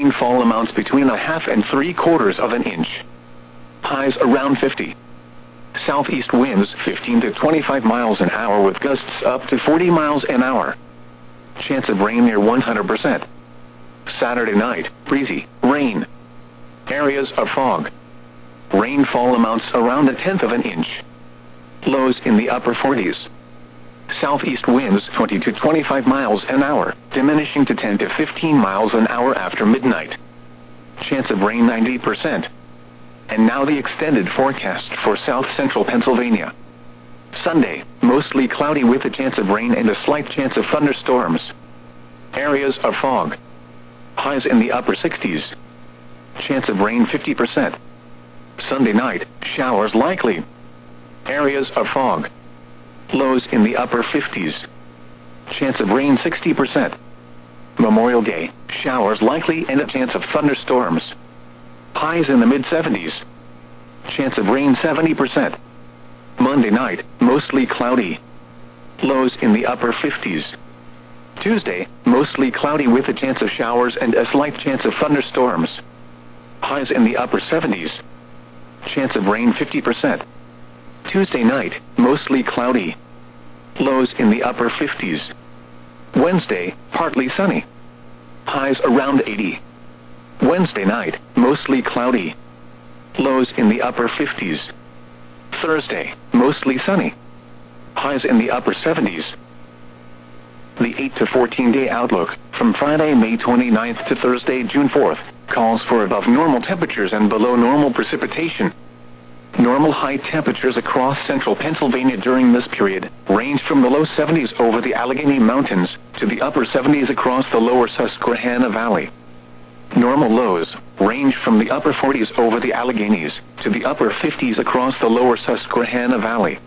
rainfall amounts between a half and 3/4 of an inch. Highs around 50. Southeast winds 15 to 25 miles an hour with gusts up to 40 miles an hour. Chance of rain near 100%. Saturday night, breezy, rain. Areas of fog. Rainfall amounts around 1/10 of an inch. Lows in the upper 40s. Southeast winds 20 to 25 miles an hour, diminishing to 10 to 15 miles an hour after midnight. Chance of rain 90%. And now the extended forecast for south-central Pennsylvania. Sunday, mostly cloudy with a chance of rain and a slight chance of thunderstorms. Areas of fog. Highs in the upper 60s. Chance of rain 50%. Sunday night, showers likely. Areas of fog. Lows in the upper 50s. Chance of rain 60%. Memorial Day, showers likely and a chance of thunderstorms. Highs in the mid-70s. Chance of rain 70%. Monday night, mostly cloudy. Lows in the upper 50s. Tuesday, mostly cloudy with a chance of showers and a slight chance of thunderstorms. Highs in the upper 70s. Chance of rain 50%. Tuesday night, mostly cloudy. Lows in the upper 50s. Wednesday, partly sunny. Highs around 80. Wednesday night, mostly cloudy. Lows in the upper 50s. Thursday, mostly sunny. Highs in the upper 70s. The 8 to 14 day outlook, from Friday, May 29th to Thursday, June 4th, calls for above normal temperatures and below normal precipitation. Normal high temperatures across central Pennsylvania during this period range from the low 70s over the Allegheny Mountains to the upper 70s across the lower Susquehanna Valley. Normal lows range from the upper 40s over the Alleghenies to the upper 50s across the lower Susquehanna Valley.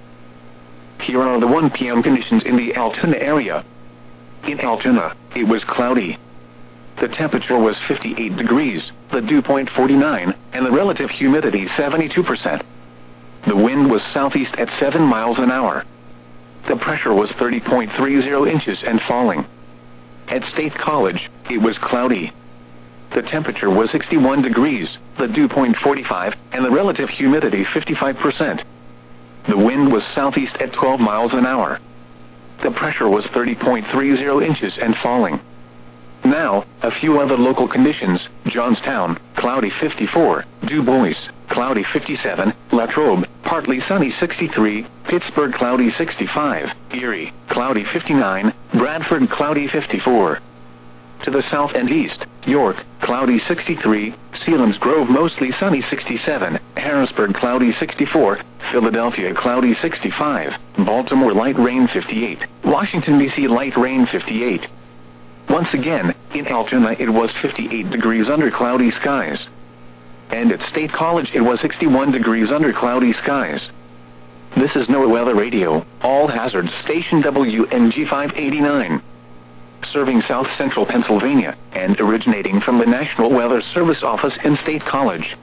Here are the 1 p.m. conditions in the Altoona area. In Altoona, it was cloudy. The temperature was 58 degrees, the dew point 49, and the relative humidity 72%. The wind was southeast at 7 miles an hour. The pressure was 30.30 inches and falling. At State College, it was cloudy. The temperature was 61 degrees, the dew point 45, and the relative humidity 55%. The wind was southeast at 12 miles an hour. The pressure was 30.30 inches and falling. Now, a few other local conditions: Johnstown, cloudy 54, Du Bois, cloudy 57, Latrobe, partly sunny 63, Pittsburgh, cloudy 65, Erie, cloudy 59, Bradford, cloudy 54. To the south and east, York, cloudy 63, Selinsgrove, mostly sunny 67, Harrisburg, cloudy 64, Philadelphia, cloudy 65, Baltimore, light rain 58, Washington, D.C., light rain 58. Once again, in Altoona it was 58 degrees under cloudy skies. And at State College it was 61 degrees under cloudy skies. This is NOAA Weather Radio, all hazards, station WNG 589. Serving south central Pennsylvania, and originating from the National Weather Service office in State College.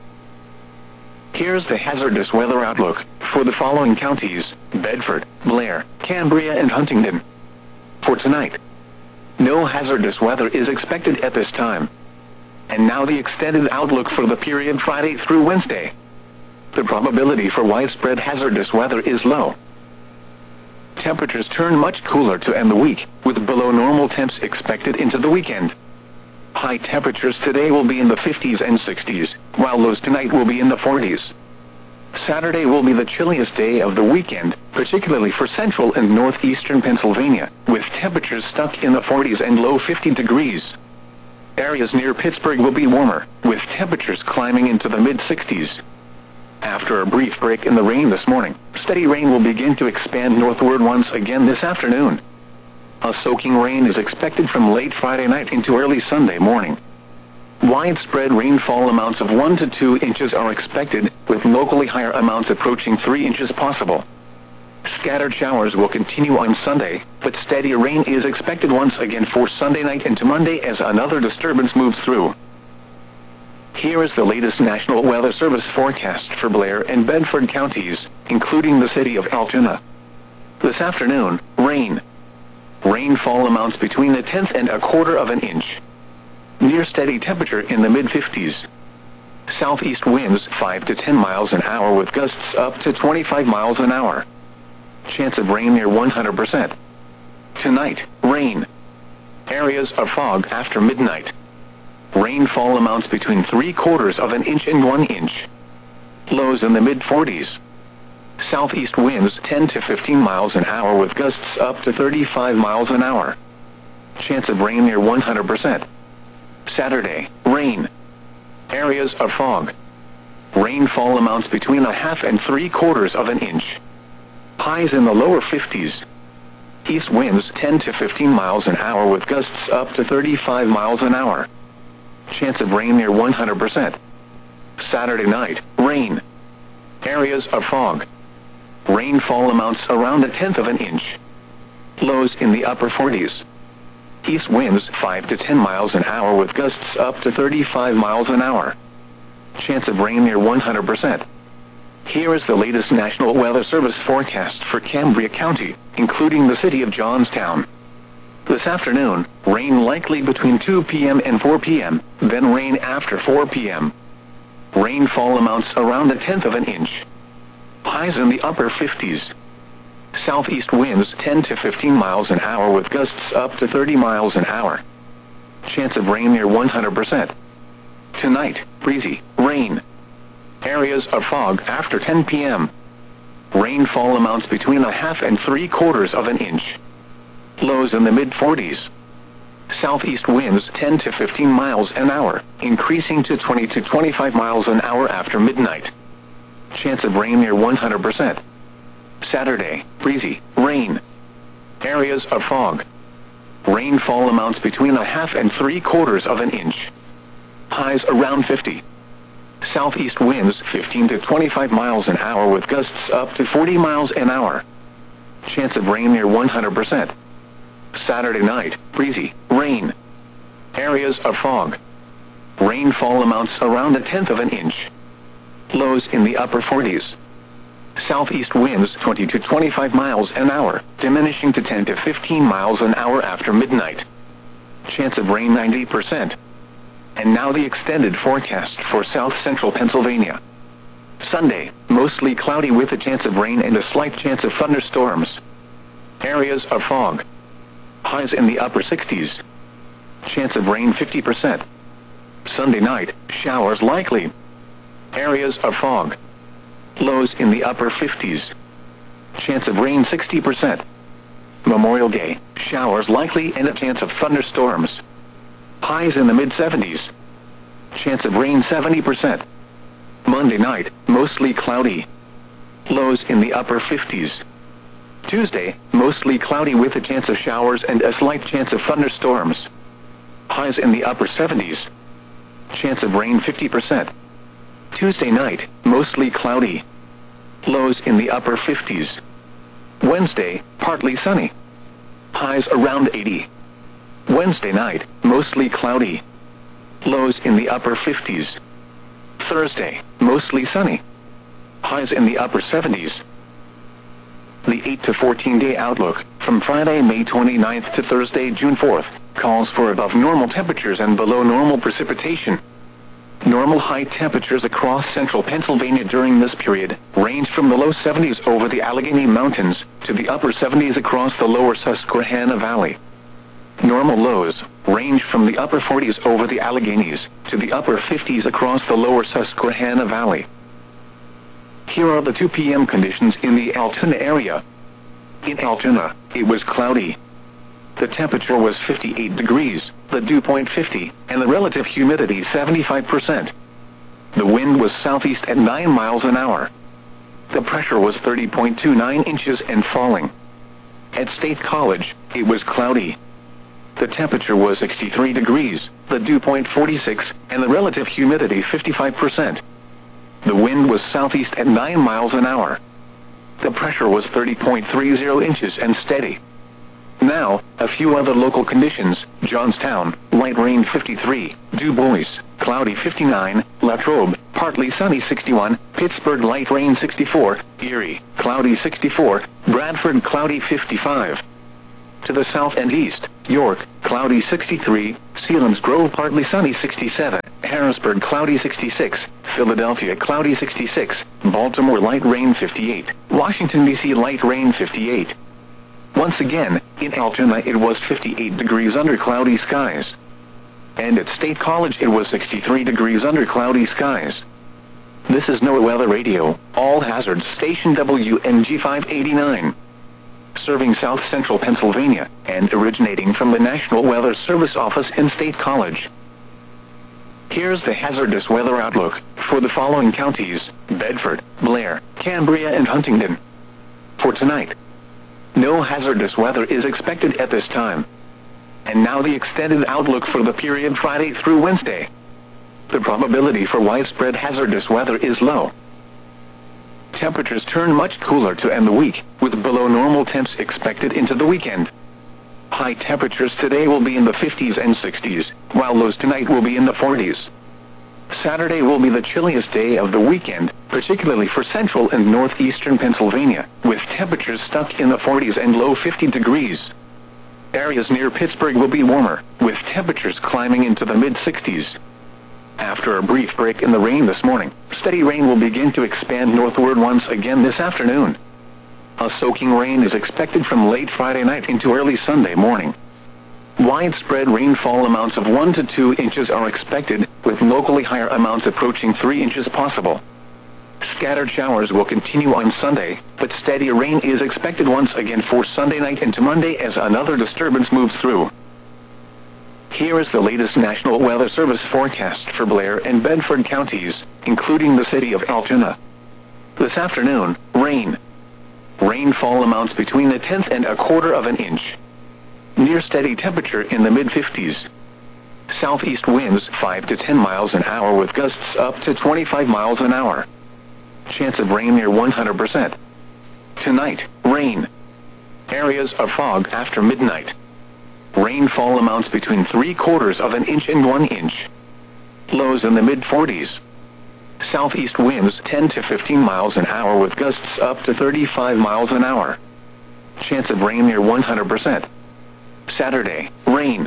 Here's the hazardous weather outlook for the following counties: Bedford, Blair, Cambria, and Huntingdon. For tonight, no hazardous weather is expected at this time. And now the extended outlook for the period Friday through Wednesday. The probability for widespread hazardous weather is low. Temperatures turn much cooler to end the week, with below normal temps expected into the weekend. High temperatures today will be in the 50s and 60s, while lows tonight will be in the 40s. Saturday will be the chilliest day of the weekend, particularly for central and northeastern Pennsylvania, with temperatures stuck in the 40s and low 50 degrees. Areas near Pittsburgh will be warmer, with temperatures climbing into the mid-60s. After a brief break in the rain this morning, steady rain will begin to expand northward once again this afternoon. A soaking rain is expected from late Friday night into early Sunday morning. Widespread rainfall amounts of 1 to 2 inches are expected, with locally higher amounts approaching 3 inches possible. Scattered showers will continue on Sunday, but steady rain is expected once again for Sunday night into Monday as another disturbance moves through. Here is the latest National Weather Service forecast for Blair and Bedford counties, including the city of Altoona. This afternoon, rain. Rainfall amounts between 1/10 and 1/4 of an inch. Near steady temperature in the mid-50s. Southeast winds 5 to 10 miles an hour with gusts up to 25 miles an hour. Chance of rain near 100%. Tonight, rain. Areas of fog after midnight. Rainfall amounts between 3/4 of an inch and 1 inch. Lows in the mid-40s. Southeast winds 10 to 15 miles an hour with gusts up to 35 miles an hour. Chance of rain near 100%. Saturday, rain. Areas of fog. Rainfall amounts between 1/2 and 3/4 of an inch. Highs in the lower 50s. East winds 10 to 15 miles an hour with gusts up to 35 miles an hour. Chance of rain near 100%. Saturday night, rain. Areas of fog. Rainfall amounts around 1/10 of an inch. Lows in the upper 40s. East winds 5 to 10 miles an hour with gusts up to 35 miles an hour. Chance of rain near 100%. Here is the latest National Weather Service forecast for Cambria County, including the city of Johnstown. This afternoon, rain likely between 2 p.m. and 4 p.m., then rain after 4 p.m. Rainfall amounts around 1/10 of an inch. Highs in the upper 50s. Southeast winds 10 to 15 miles an hour with gusts up to 30 miles an hour. Chance of rain near 100%. Tonight, breezy, rain. Areas of fog after 10 p.m. Rainfall amounts between 1/2 and 3/4 of an inch. Lows in the mid-40s. Southeast winds 10 to 15 miles an hour, increasing to 20 to 25 miles an hour after midnight. Chance of rain near 100%. Saturday, breezy, rain. Areas of fog. Rainfall amounts between 1/2 and 3/4 of an inch. Highs around 50. Southeast winds 15 to 25 miles an hour with gusts up to 40 miles an hour. Chance of rain near 100%. Saturday night, breezy, rain. Areas of fog. Rainfall amounts around 1/10 of an inch. Lows in the upper 40s. Southeast winds 20 to 25 miles an hour, diminishing to 10 to 15 miles an hour after midnight. Chance of rain 90%. And now the extended forecast for south central Pennsylvania. Sunday, mostly cloudy with a chance of rain and a slight chance of thunderstorms. Areas of fog. Highs in the upper 60s. Chance of rain 50%. Sunday night, showers likely. Areas of fog. Lows in the upper 50s. Chance of rain 60%. Memorial Day, showers likely and a chance of thunderstorms. Highs in the mid-70s. Chance of rain 70%. Monday night, mostly cloudy. Lows in the upper 50s. Tuesday, mostly cloudy with a chance of showers and a slight chance of thunderstorms. Highs in the upper 70s. Chance of rain 50%. Tuesday night, mostly cloudy. Lows in the upper 50s. Wednesday, partly sunny. Highs around 80. Wednesday night, mostly cloudy. Lows in the upper 50s. Thursday, mostly sunny. Highs in the upper 70s. The 8 to 14 day outlook, from Friday, May 29th to Thursday, June 4th, calls for above normal temperatures and below normal precipitation. Normal high temperatures across central Pennsylvania during this period range from the low 70s over the Allegheny Mountains to the upper 70s across the lower Susquehanna Valley. Normal lows range from the upper 40s over the Alleghenies to the upper 50s across the lower Susquehanna Valley. Here are the 2 p.m. conditions in the Altoona area. In Altoona, it was cloudy. The temperature was 58 degrees, the dew point 50, and the relative humidity 75%. The wind was southeast at 9 miles an hour. The pressure was 30.29 inches and falling. At State College, it was cloudy. The temperature was 63 degrees, the dew point 46, and the relative humidity 55%. The wind was southeast at 9 miles an hour. The pressure was 30.30 inches and steady. Now, a few other local conditions: Johnstown, light rain 53, Du Bois, cloudy 59, Latrobe, partly sunny 61, Pittsburgh, light rain 64, Erie, cloudy 64, Bradford, cloudy 55. To the south and east, York, cloudy 63, Selinsgrove partly sunny 67, Harrisburg cloudy 66, Philadelphia cloudy 66, Baltimore light rain 58, Washington D.C. light rain 58. Once again, in Altoona it was 58 degrees under cloudy skies. And at State College it was 63 degrees under cloudy skies. This is NOAA Weather Radio, all hazards station WNG 589. Serving South Central Pennsylvania, and originating from the National Weather Service office in State College. Here's the hazardous weather outlook for the following counties: Bedford, Blair, Cambria, and Huntingdon. For tonight, no hazardous weather is expected at this time. And now the extended outlook for the period Friday through Wednesday. The probability for widespread hazardous weather is low. Temperatures turn much cooler to end the week, with below normal temps expected into the weekend. High temperatures today will be in the 50s and 60s, while lows tonight will be in the 40s. Saturday will be the chilliest day of the weekend, particularly for central and northeastern Pennsylvania, with temperatures stuck in the 40s and low 50 degrees. Areas near Pittsburgh will be warmer, with temperatures climbing into the mid-60s. After a brief break in the rain this morning, steady rain will begin to expand northward once again this afternoon. A soaking rain is expected from late Friday night into early Sunday morning. Widespread rainfall amounts of 1 to 2 inches are expected, with locally higher amounts approaching 3 inches possible. Scattered showers will continue on Sunday, but steadier rain is expected once again for Sunday night into Monday as another disturbance moves through. Here is the latest National Weather Service forecast for Blair and Bedford counties, including the city of Altoona. This afternoon, rain. Rainfall amounts between a tenth and a quarter of an inch. Near steady temperature in the mid-50s. Southeast winds 5 to 10 miles an hour with gusts up to 25 miles an hour. Chance of rain near 100%. Tonight, rain. Areas of fog after midnight. Rainfall amounts between 3/4 of an inch and 1 inch. Lows in the mid-40s. Southeast winds 10 to 15 miles an hour with gusts up to 35 miles an hour. Chance of rain near 100%. Saturday, rain.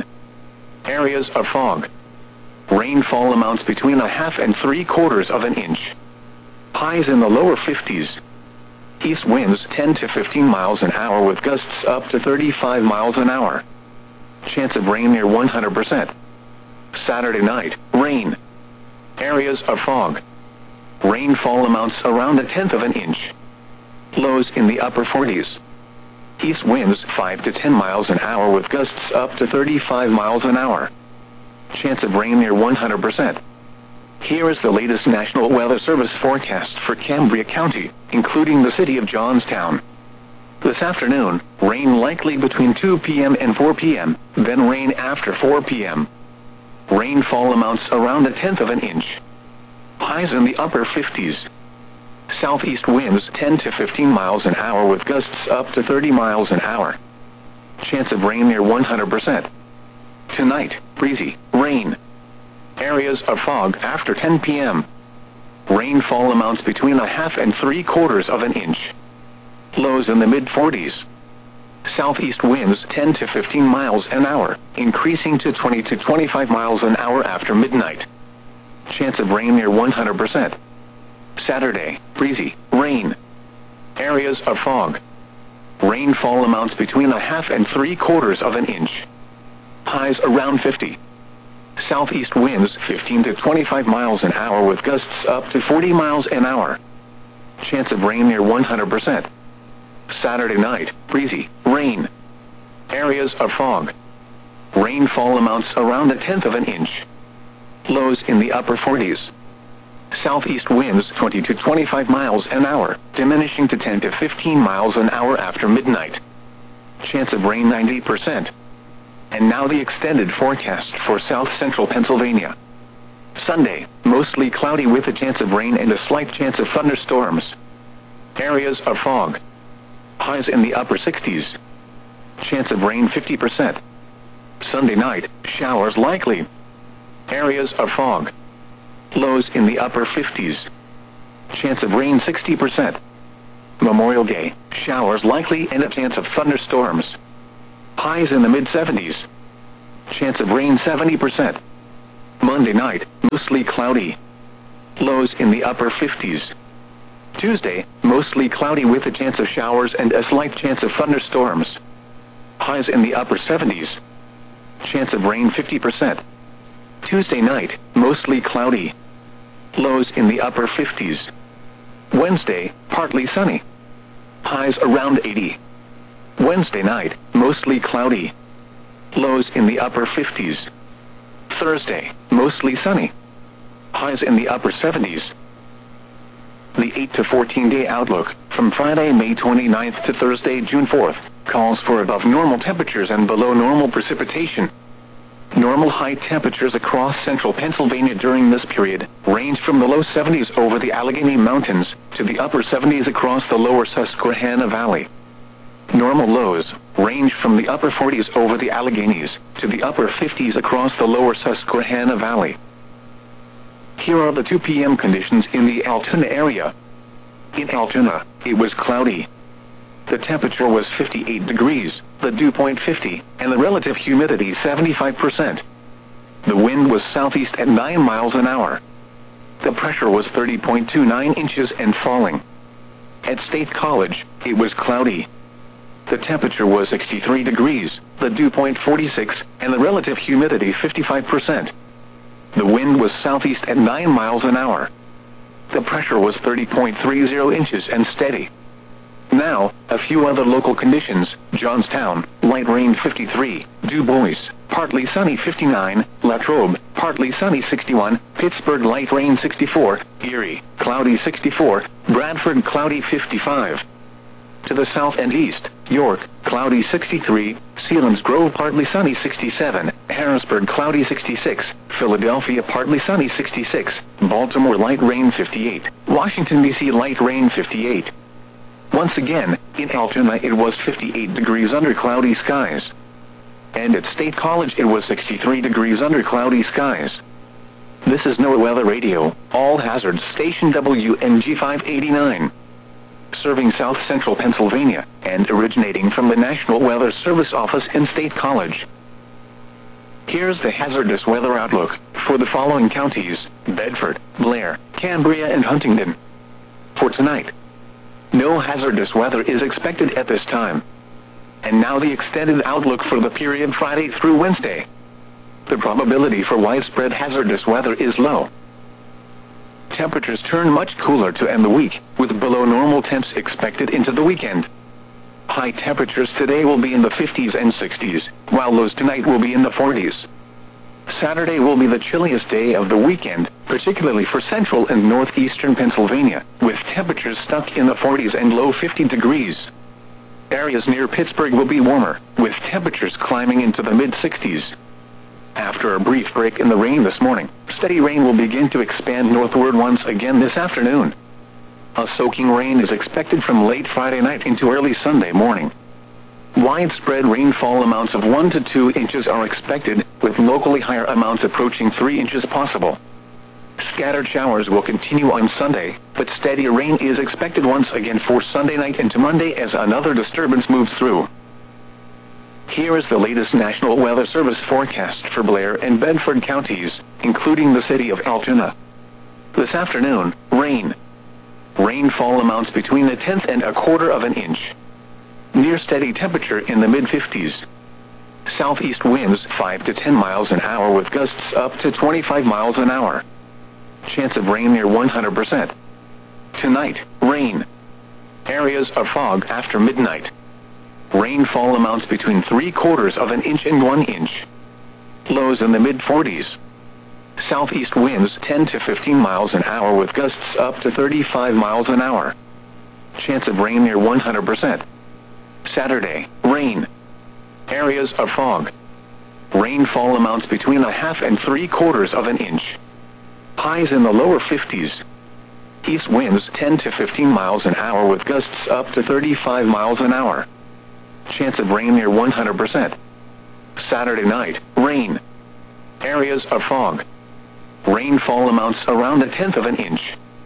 Areas of fog. Rainfall amounts between a half and 3/4 of an inch. Highs in the lower 50s. East winds 10 to 15 miles an hour with gusts up to 35 miles an hour. Chance of rain near 100%. Saturday night, rain. Areas of fog. Rainfall amounts around a tenth of an inch. Lows in the upper 40s. East winds 5 to 10 miles an hour with gusts up to 35 miles an hour. Chance of rain near 100%. Here is the latest National Weather Service forecast for Cambria County, including the city of Johnstown. This afternoon, rain likely between 2 p.m. and 4 p.m., then rain after 4 p.m. Rainfall amounts around a tenth of an inch. Highs in the upper 50s. Southeast winds 10 to 15 miles an hour with gusts up to 30 miles an hour. Chance of rain near 100%. Tonight, breezy, rain. Areas of fog after 10 p.m. Rainfall amounts between a half and 3/4 of an inch. Lows in the mid-40s. Southeast winds 10 to 15 miles an hour, increasing to 20 to 25 miles an hour after midnight. Chance of rain near 100%. Saturday, breezy, rain. Areas of fog. Rainfall amounts between a half and 3/4 of an inch. Highs around 50. Southeast winds 15 to 25 miles an hour with gusts up to 40 miles an hour. Chance of rain near 100%. Saturday night, breezy, rain. Areas of fog. Rainfall amounts around a tenth of an inch. Lows in the upper 40s. Southeast winds 20 to 25 miles an hour, diminishing to 10 to 15 miles an hour after midnight. Chance of rain 90%. And now the extended forecast for South Central Pennsylvania. Sunday, mostly cloudy with a chance of rain and a slight chance of thunderstorms. Areas of fog. Highs in the upper 60s. Chance of rain 50%. Sunday night, showers likely. Areas of fog. Lows in the upper 50s. Chance of rain 60%. Memorial Day, showers likely and a chance of thunderstorms. Highs in the mid-70s. Chance of rain 70%. Monday night, mostly cloudy. Lows in the upper 50s. Tuesday, mostly cloudy with a chance of showers and a slight chance of thunderstorms. Highs in the upper 70s. Chance of rain 50%. Tuesday night, mostly cloudy. Lows in the upper 50s. Wednesday, partly sunny. Highs around 80. Wednesday night, mostly cloudy. Lows in the upper 50s. Thursday, mostly sunny. Highs in the upper 70s. The 8 to 14-day outlook, from Friday, May 29th to Thursday, June 4th, calls for above normal temperatures and below normal precipitation. Normal high temperatures across central Pennsylvania during this period range from the low 70s over the Allegheny Mountains to the upper 70s across the lower Susquehanna Valley. Normal lows range from the upper 40s over the Alleghenies to the upper 50s across the lower Susquehanna Valley. Here are the 2 p.m. conditions in the Altoona area. In Altoona, it was cloudy. The temperature was 58 degrees, the dew point 50, and the relative humidity 75%. The wind was southeast at 9 miles an hour. The pressure was 30.29 inches and falling. At State College, it was cloudy. The temperature was 63 degrees, the dew point 46, and the relative humidity 55%. The wind was southeast at 9 miles an hour. The pressure was 30.30 inches and steady. Now, a few other local conditions: Johnstown, light rain 53, Du Bois, partly sunny 59, Latrobe, partly sunny 61, Pittsburgh, light rain 64, Erie, cloudy 64, Bradford, cloudy 55. To the south and east, York, cloudy 63, Selinsgrove, partly sunny 67, Harrisburg, cloudy 66, Philadelphia, partly sunny 66, Baltimore, light rain 58, Washington, D.C., light rain 58. Once again, in Altoona it was 58 degrees under cloudy skies. And at State College it was 63 degrees under cloudy skies. This is NOAA Weather Radio, all hazards, station WNG 589. Serving south central Pennsylvania, and originating from the National Weather Service office in State College. Here's the hazardous weather outlook for the following counties: Bedford, Blair, Cambria, and Huntingdon. For tonight, no hazardous weather is expected at this time. And now the extended outlook for the period Friday through Wednesday. The probability for widespread hazardous weather is low. Temperatures turn much cooler to end the week, with below normal temps expected into the weekend. High temperatures today will be in the 50s and 60s, while lows tonight will be in the 40s. Saturday will be the chilliest day of the weekend, particularly for central and northeastern Pennsylvania, with temperatures stuck in the 40s and low 50 degrees. Areas near Pittsburgh will be warmer, with temperatures climbing into the mid-60s. After a brief break in the rain this morning, steady rain will begin to expand northward once again this afternoon. A soaking rain is expected from late Friday night into early Sunday morning. Widespread rainfall amounts of 1 to 2 inches are expected, with locally higher amounts approaching 3 inches possible. Scattered showers will continue on Sunday, but steady rain is expected once again for Sunday night into Monday as another disturbance moves through. Here is the latest National Weather Service forecast for Blair and Bedford counties, including the city of Altoona. This afternoon, rain. Rainfall amounts between 1/10 and 1/4 of an inch. Near steady temperature in the mid-50s. Southeast winds 5 to 10 miles an hour with gusts up to 25 miles an hour. Chance of rain near 100%. Tonight, rain. Areas of fog after midnight. Rainfall amounts between 3/4 of an inch and 1 inch. Lows in the mid-40s. Southeast winds 10 to 15 miles an hour with gusts up to 35 miles an hour. Chance of rain near 100%. Saturday, rain. Areas of fog. Rainfall amounts between 1/2 and 3/4 of an inch. Highs in the lower 50s. East winds 10 to 15 miles an hour with gusts up to 35 miles an hour. Chance of rain near 100%. Saturday night, rain. Areas of fog. Rainfall amounts around 1/10 of an inch.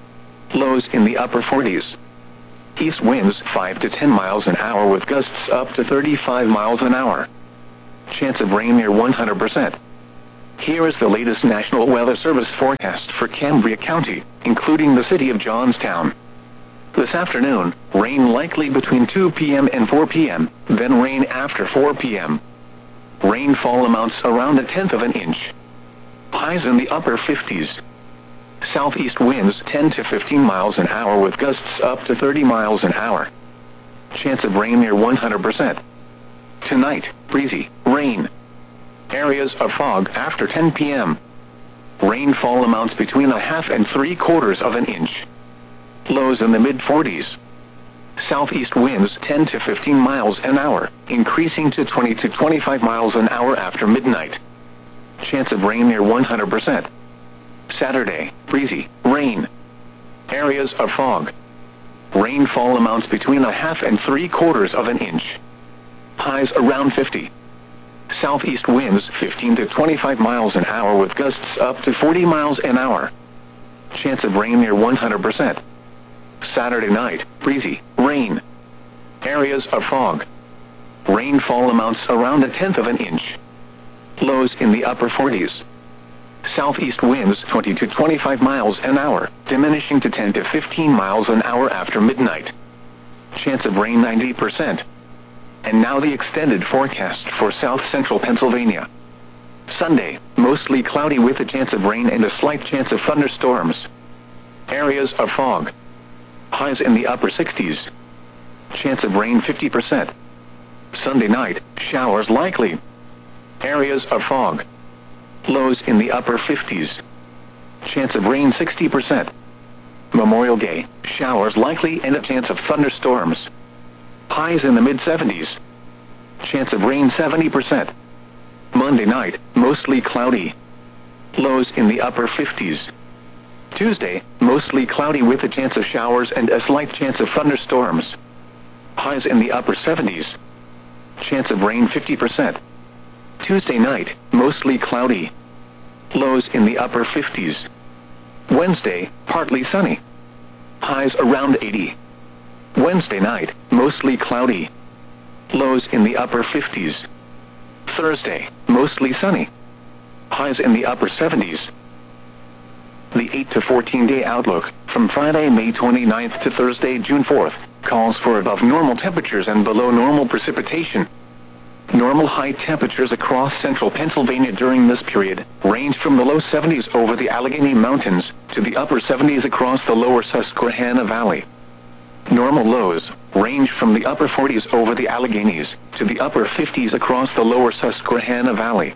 Lows in the upper 40s. East winds 5 to 10 miles an hour with gusts up to 35 miles an hour. Chance of rain near 100%. Here is the latest National Weather Service forecast for Cambria County, including the city of Johnstown. This afternoon, rain likely between 2 p.m. and 4 p.m., then rain after 4 p.m. Rainfall amounts around 1/10 of an inch. Highs in the upper 50s. Southeast winds 10 to 15 miles an hour with gusts up to 30 miles an hour. Chance of rain near 100%. Tonight, breezy, rain. Areas of fog after 10 p.m. Rainfall amounts between 1/2 and 3/4 of an inch. Lows in the mid-40s. Southeast winds 10 to 15 miles an hour, increasing to 20 to 25 miles an hour after midnight. Chance of rain near 100%. Saturday, breezy, rain. Areas of fog. Rainfall amounts between 1/2 and 3/4 of an inch. Highs around 50. Southeast winds 15 to 25 miles an hour with gusts up to 40 miles an hour. Chance of rain near 100%. Saturday night, breezy, rain. Areas of fog. Rainfall amounts around 1/10 of an inch. Lows in the upper 40s. Southeast winds 20 to 25 miles an hour, diminishing to 10 to 15 miles an hour after midnight. Chance of rain 90%. And now the extended forecast for south central Pennsylvania. Sunday, mostly cloudy with a chance of rain and a slight chance of thunderstorms. Areas of fog. Highs in the upper 60s. Chance of rain 50%. Sunday night, showers likely. Areas of fog. Lows in the upper 50s. Chance of rain 60%. Memorial Day, showers likely and a chance of thunderstorms. Highs in the mid-70s. Chance of rain 70%. Monday night, mostly cloudy. Lows in the upper 50s. Tuesday, mostly cloudy with a chance of showers and a slight chance of thunderstorms. Highs in the upper 70s. Chance of rain 50%. Tuesday night, mostly cloudy. Lows in the upper 50s. Wednesday, partly sunny. Highs around 80. Wednesday night, mostly cloudy. Lows in the upper 50s. Thursday, mostly sunny. Highs in the upper 70s. The 8 to 14-day outlook, from Friday, May 29th to Thursday, June 4th, calls for above normal temperatures and below normal precipitation. Normal high temperatures across central Pennsylvania during this period range from the low 70s over the Allegheny Mountains to the upper 70s across the lower Susquehanna Valley. Normal lows range from the upper 40s over the Alleghenies to the upper 50s across the lower Susquehanna Valley.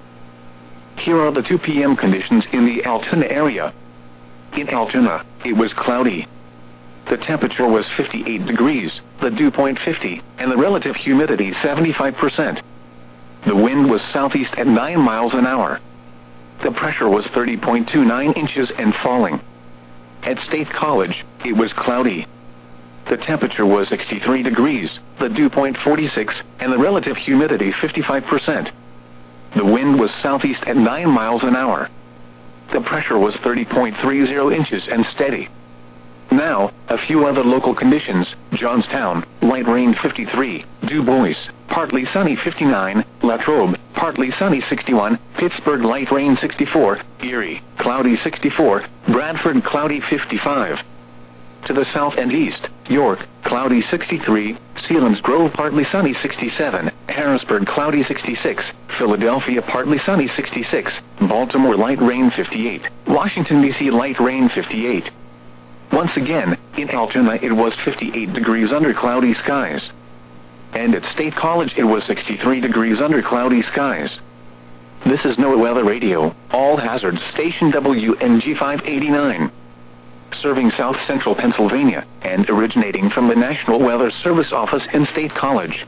Here are the 2 p.m. conditions in the Altoona area. In Altoona, it was cloudy. The temperature was 58 degrees, the dew point 50, and the relative humidity 75%. The wind was southeast at 9 miles an hour. The pressure was 30.29 inches and falling. At State College, it was cloudy. The temperature was 63 degrees, the dew point 46, and the relative humidity 55%. The wind was southeast at 9 miles an hour. The pressure was 30.30 inches and steady. Now, a few other local conditions. Johnstown, light rain 53, Du Bois, partly sunny 59, Latrobe, partly sunny 61, Pittsburgh, light rain 64, Erie, cloudy 64, Bradford, cloudy 55. To the south and east, York, cloudy 63, Selinsgrove, partly sunny 67, Harrisburg, cloudy 66, Philadelphia, partly sunny 66, Baltimore, light rain 58, Washington, D.C., light rain 58. Once again, in Altoona it was 58 degrees under cloudy skies. And at State College it was 63 degrees under cloudy skies. This is NOAA Weather Radio, all hazards, station WNG 589. Serving south central Pennsylvania, and originating from the National Weather Service office in State College.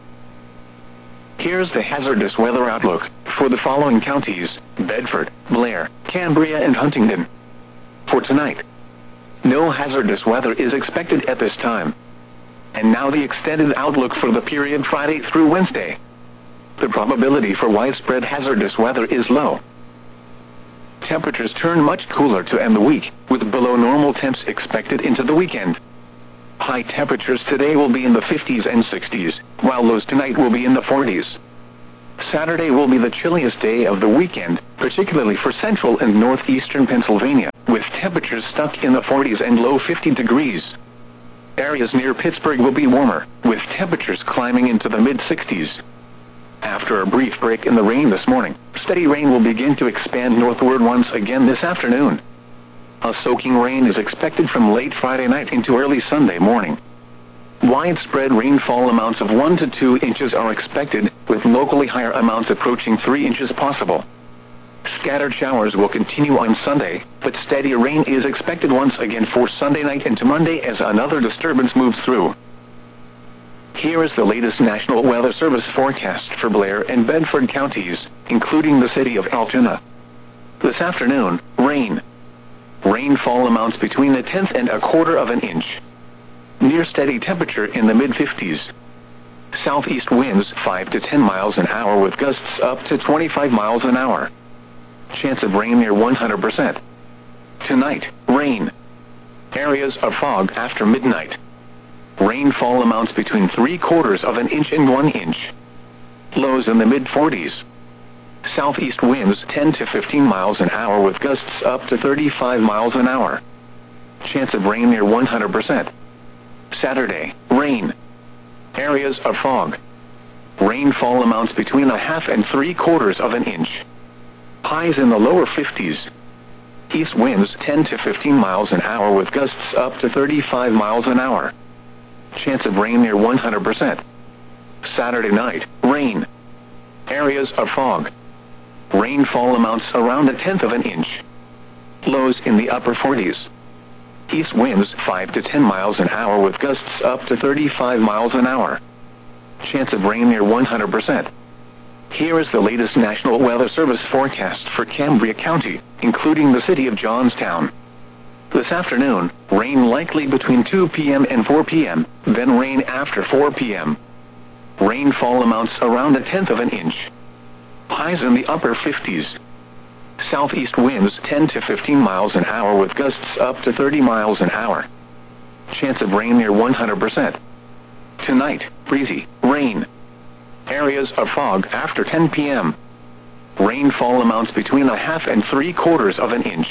Here's the hazardous weather outlook for the following counties: Bedford, Blair, Cambria, and Huntingdon. For tonight, no hazardous weather is expected at this time. And now the extended outlook for the period Friday through Wednesday. The probability for widespread hazardous weather is low. Temperatures turn much cooler to end the week, with below normal temps expected into the weekend. High temperatures today will be in the 50s and 60s, while lows tonight will be in the 40s. Saturday will be the chilliest day of the weekend, particularly for central and northeastern Pennsylvania, with temperatures stuck in the 40s and low 50 degrees. Areas near Pittsburgh will be warmer, with temperatures climbing into the mid-60s. After a brief break in the rain this morning, steady rain will begin to expand northward once again this afternoon. A soaking rain is expected from late Friday night into early Sunday morning. Widespread rainfall amounts of 1 to 2 inches are expected, with locally higher amounts approaching 3 inches possible. Scattered showers will continue on Sunday, but steady rain is expected once again for Sunday night into Monday as another disturbance moves through. Here is the latest National Weather Service forecast for Blair and Bedford counties, including the city of Altoona. This afternoon, rain. Rainfall amounts between a tenth and a quarter of an inch. Near steady temperature in the mid-50s. Southeast winds 5 to 10 miles an hour with gusts up to 25 miles an hour. Chance of rain near 100%. Tonight, rain. Areas of fog after midnight. Rainfall amounts between 3/4 of an inch and 1 inch. Lows in the mid-40s. Southeast winds 10 to 15 miles an hour with gusts up to 35 miles an hour. Chance of rain near 100%. Saturday, rain. Areas of fog. Rainfall amounts between a half and 3/4 of an inch. Highs in the lower 50s. East winds 10 to 15 miles an hour with gusts up to 35 miles an hour. Chance of rain near 100%. Saturday night, rain. Areas of fog. Rainfall amounts around a tenth of an inch. Lows in the upper 40s. East winds 5 to 10 miles an hour with gusts up to 35 miles an hour. Chance of rain near 100%. Here is the latest National Weather Service forecast for Cambria County, including the city of Johnstown. This afternoon, rain likely between 2 p.m. and 4 p.m., then rain after 4 p.m. Rainfall amounts around a tenth of an inch. Highs in the upper 50s. Southeast winds 10 to 15 miles an hour with gusts up to 30 miles an hour. Chance of rain near 100%. Tonight, breezy, rain. Areas of fog after 10 p.m. Rainfall amounts between a half and 3/4 of an inch.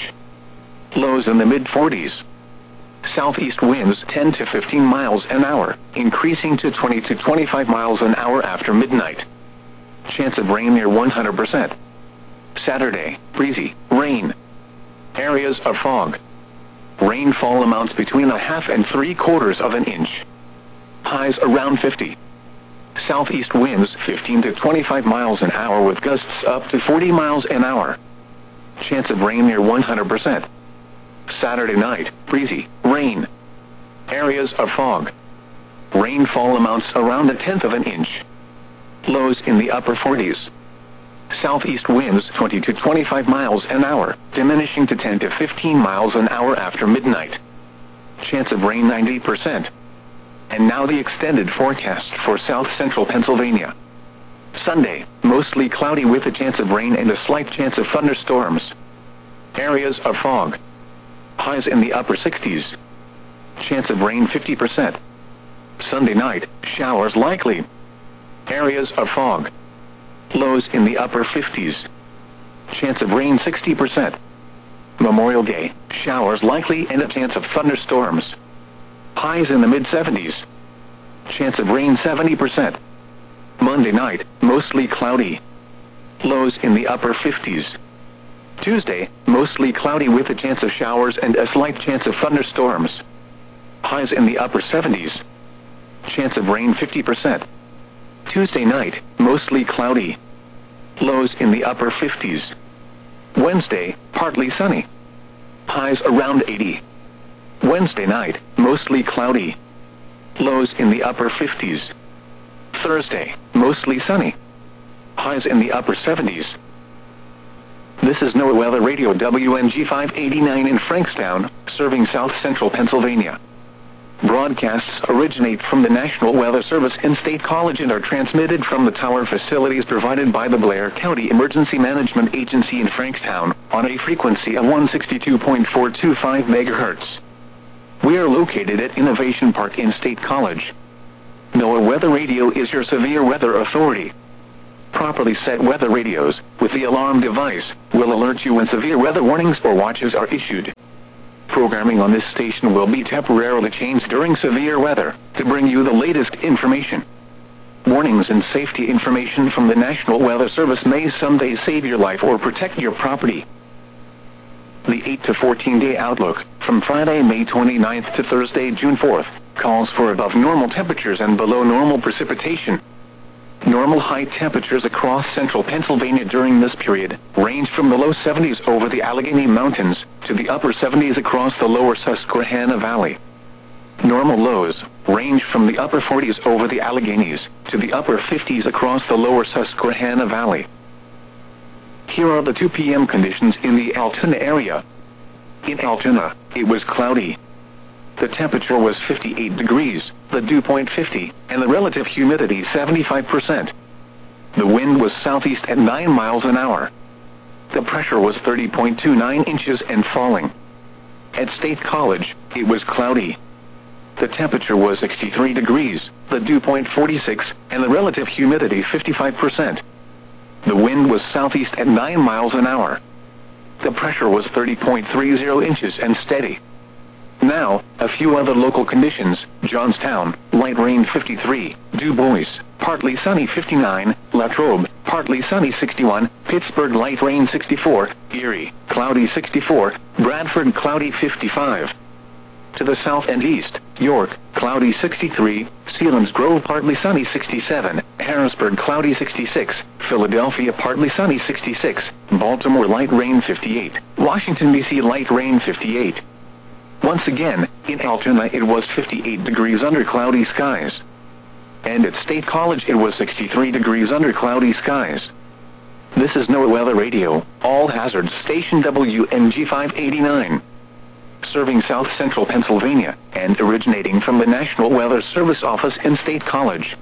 Lows in the mid-40s. Southeast winds 10 to 15 miles an hour, increasing to 20 to 25 miles an hour after midnight. Chance of rain near 100%. Saturday, breezy, rain. Areas of fog. Rainfall amounts between a half and 3/4 of an inch. Highs around 50. Southeast winds 15 to 25 miles an hour with gusts up to 40 miles an hour. Chance of rain near 100%. Saturday night, breezy, rain. Areas of fog. Rainfall amounts around a tenth of an inch. Lows in the upper 40s. Southeast winds 20 to 25 miles an hour, diminishing to 10 to 15 miles an hour after midnight. Chance of rain 90%. And now the extended forecast for south central Pennsylvania. Sunday, mostly cloudy with a chance of rain and a slight chance of thunderstorms. Areas of fog. Highs in the upper 60s. Chance of rain 50%. Sunday night, showers likely. Areas of fog. Lows in the upper 50s. Chance of rain 60%. Memorial Day, showers likely and a chance of thunderstorms. Highs in the mid-70s. Chance of rain 70%. Monday night, mostly cloudy. Lows in the upper 50s. Tuesday, mostly cloudy with a chance of showers and a slight chance of thunderstorms. Highs in the upper 70s. Chance of rain 50%. Tuesday night, mostly cloudy. Lows in the upper 50s. Wednesday, partly sunny. Highs around 80. Wednesday night, mostly cloudy. Lows in the upper 50s. Thursday, mostly sunny. Highs in the upper 70s. This is NOAA Weather Radio WNG 589 in Frankstown, serving south central Pennsylvania. Broadcasts originate from the National Weather Service in State College and are transmitted from the tower facilities provided by the Blair County Emergency Management Agency in Frankstown on a frequency of 162.425 MHz. We are located at Innovation Park in State College. NOAA Weather Radio is your severe weather authority. Properly set weather radios, with the alarm device, will alert you when severe weather warnings or watches are issued. Programming on this station will be temporarily changed during severe weather, to bring you the latest information. Warnings and safety information from the National Weather Service may someday save your life or protect your property. The 8 to 14-day outlook, from Friday, May 29th to Thursday, June 4th, calls for above normal temperatures and below normal precipitation. Normal high temperatures across central Pennsylvania during this period range from the low 70s over the Allegheny Mountains to the upper 70s across the lower Susquehanna Valley. Normal lows range from the upper 40s over the Alleghenies to the upper 50s across the lower Susquehanna Valley. Here are the 2 p.m. conditions in the Altoona area. In Altoona, it was cloudy. The temperature was 58 degrees, the dew point 50, and the relative humidity 75%. The wind was southeast at 9 miles an hour. The pressure was 30.29 inches and falling. At State College, it was cloudy. The temperature was 63 degrees, the dew point 46, and the relative humidity 55%. The wind was southeast at 9 miles an hour. The pressure was 30.30 inches and steady. Now, a few other local conditions: Johnstown, light rain 53, Du Bois, partly sunny 59, Latrobe, partly sunny 61, Pittsburgh, light rain 64, Erie, cloudy 64, Bradford, cloudy 55. To the south and east, York, cloudy 63, Selinsgrove, partly sunny 67, Harrisburg, cloudy 66, Philadelphia, partly sunny 66, Baltimore, light rain 58, Washington, D.C., light rain 58. Once again, in Altoona it was 58 degrees under cloudy skies. And at State College it was 63 degrees under cloudy skies. This is NOAA Weather Radio, all hazards, station WNG 589. Serving south central Pennsylvania, and originating from the National Weather Service office in State College.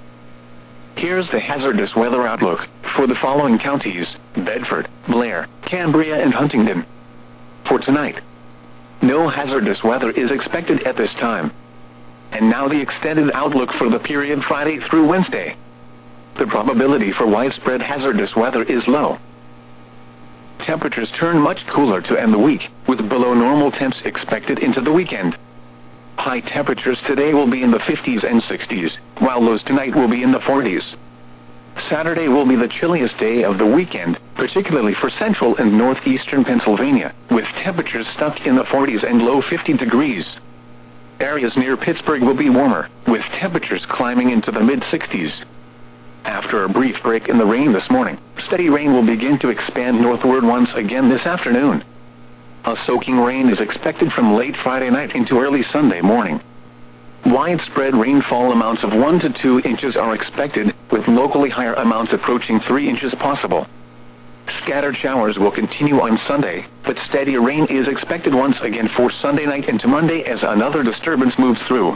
Here's the hazardous weather outlook for the following counties: Bedford, Blair, Cambria, and Huntingdon. For tonight, no hazardous weather is expected at this time. And now the extended outlook for the period Friday through Wednesday. The probability for widespread hazardous weather is low. Temperatures turn much cooler to end the week, with below normal temps expected into the weekend. High temperatures today will be in the 50s and 60s, while lows tonight will be in the 40s. Saturday will be the chilliest day of the weekend, particularly for central and northeastern Pennsylvania, with temperatures stuck in the 40s and low 50 degrees. Areas near Pittsburgh will be warmer, with temperatures climbing into the mid-60s. After a brief break in the rain this morning, steady rain will begin to expand northward once again this afternoon. A soaking rain is expected from late Friday night into early Sunday morning. Widespread rainfall amounts of 1 to 2 inches are expected, with locally higher amounts approaching 3 inches possible. Scattered showers will continue on Sunday, but steady rain is expected once again for Sunday night into Monday as another disturbance moves through.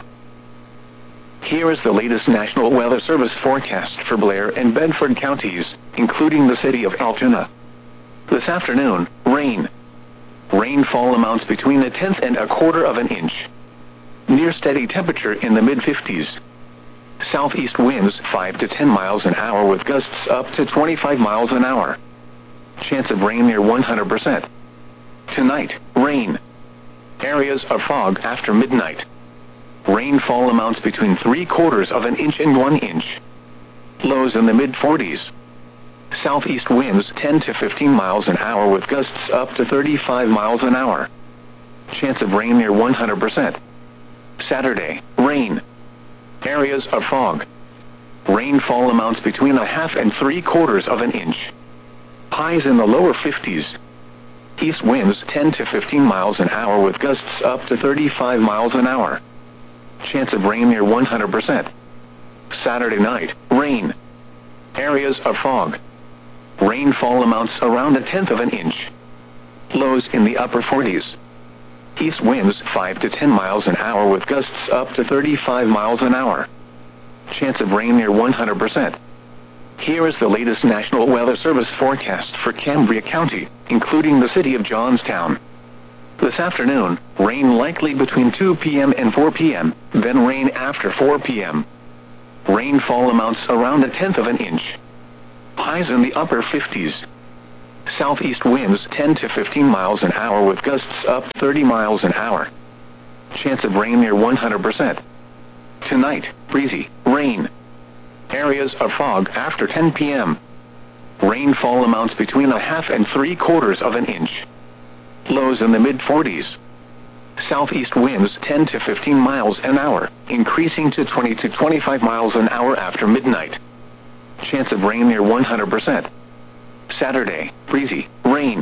Here is the latest National Weather Service forecast for Blair and Bedford counties, including the city of Altoona. This afternoon, rain. Rainfall amounts between 1/10 and 1/4 of an inch. Near steady temperature in the mid-50s. Southeast winds 5 to 10 miles an hour with gusts up to 25 miles an hour. Chance of rain near 100%. Tonight, rain. Areas of fog after midnight. Rainfall amounts between 3/4 of an inch and 1 inch. Lows in the mid-40s. Southeast winds 10 to 15 miles an hour with gusts up to 35 miles an hour. Chance of rain near 100%. Saturday, rain. Areas of fog. Rainfall amounts between 1/2 and 3/4 of an inch. Highs in the lower 50s. East winds 10 to 15 miles an hour with gusts up to 35 miles an hour. Chance of rain near 100%. Saturday night, rain. Areas of fog. Rainfall amounts around 1/10 of an inch. Lows in the upper 40s. East winds 5 to 10 miles an hour with gusts up to 35 miles an hour. Chance of rain near 100%. Here is the latest National Weather Service forecast for Cambria County, including the city of Johnstown. This afternoon, rain likely between 2 p.m. and 4 p.m., then rain after 4 p.m. Rainfall amounts around 1/10 of an inch. highs in the upper 50s. Southeast winds 10 to 15 miles an hour with gusts up 30 miles an hour. Chance of rain near 100%. Tonight, breezy, rain. Areas of fog after 10 p.m. Rainfall amounts between a half and 3/4 of an inch. Lows in the mid-40s. Southeast winds 10 to 15 miles an hour, increasing to 20 to 25 miles an hour after midnight. Chance of rain near 100%. Saturday, breezy, rain.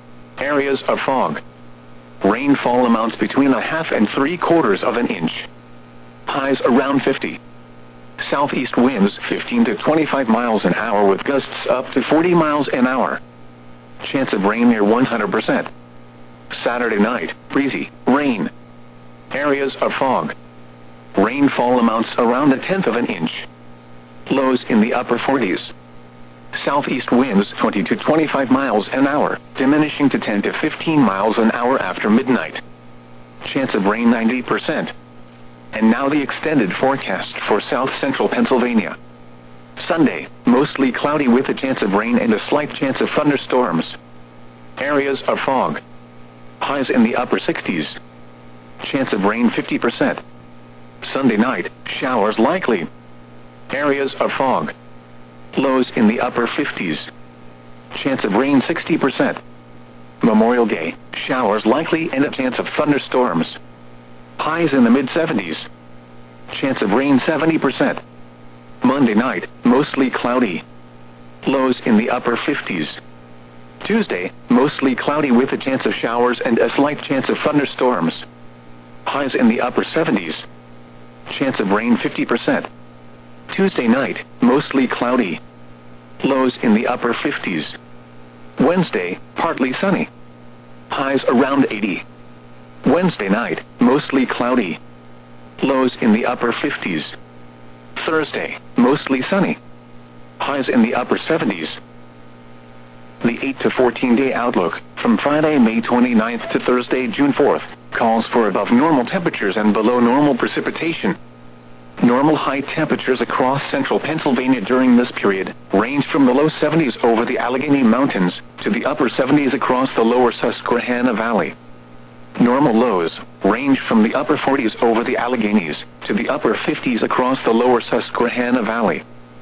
Areas of fog. Rainfall amounts between a half and 3/4 of an inch. Highs around 50. Southeast winds 15 to 25 miles an hour with gusts up to 40 miles an hour. Chance of rain near 100%. Saturday night, breezy, rain. Areas of fog. Rainfall amounts around 1/10 of an inch. Lows in the upper 40s. Southeast winds 20 to 25 miles an hour, diminishing to 10 to 15 miles an hour after midnight. Chance of rain 90%. And now the extended forecast for south central Pennsylvania. Sunday, mostly cloudy with a chance of rain and a slight chance of thunderstorms. Areas of fog. Highs in the upper 60s. Chance of rain 50%. Sunday night, showers likely. Areas of fog. Lows in the upper 50s. Chance of rain 60%. Memorial Day, showers likely and a chance of thunderstorms. Highs in the mid-70s. Chance of rain 70%. Monday night, mostly cloudy. Lows in the upper 50s. Tuesday, mostly cloudy with a chance of showers and a slight chance of thunderstorms. Highs in the upper 70s. Chance of rain 50%. Tuesday night, mostly cloudy. Lows in the upper 50s. Wednesday, partly sunny. Highs around 80. Wednesday night, mostly cloudy. Lows in the upper 50s. Thursday, mostly sunny. Highs in the upper 70s. The 8 to 14-day outlook, from Friday, May 29th to Thursday, June 4th, calls for above normal temperatures and below normal precipitation. Normal high temperatures across central Pennsylvania during this period range from the low 70s over the Allegheny Mountains to the upper 70s across the lower Susquehanna Valley. Normal lows range from the upper 40s over the Alleghenies to the upper 50s across the lower Susquehanna Valley.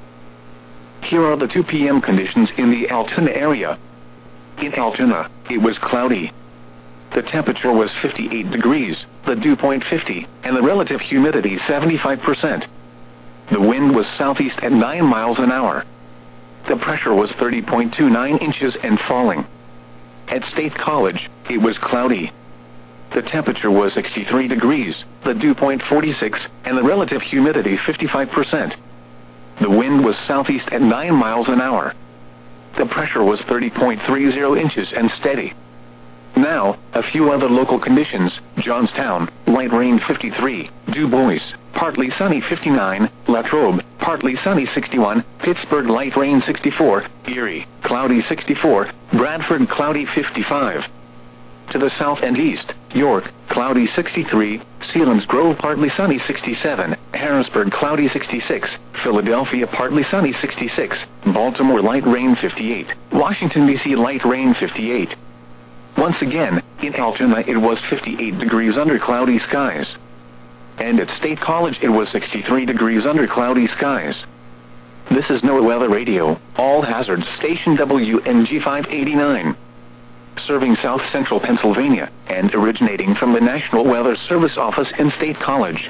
Here are the 2 p.m. conditions in the Altoona area. In Altoona, it was cloudy. The temperature was 58 degrees, the dew point 50, and the relative humidity 75%. The wind was southeast at 9 miles an hour. The pressure was 30.29 inches and falling. At State College, it was cloudy. The temperature was 63 degrees, the dew point 46, and the relative humidity 55%. The wind was southeast at 9 miles an hour. The pressure was 30.30 inches and steady. Now, a few other local conditions. Johnstown, light rain 53, Du Bois, partly sunny 59, Latrobe, partly sunny 61, Pittsburgh, light rain 64, Erie, cloudy 64, Bradford, cloudy 55. To the south and east, York, cloudy 63, Selinsgrove, partly sunny 67, Harrisburg, cloudy 66, Philadelphia, partly sunny 66, Baltimore, light rain 58, Washington, D.C., light rain 58. Once again, in Altoona it was 58 degrees under cloudy skies. And at State College it was 63 degrees under cloudy skies. This is NOAA Weather Radio, all hazards station WNG 589. Serving south central Pennsylvania, and originating from the National Weather Service office in State College.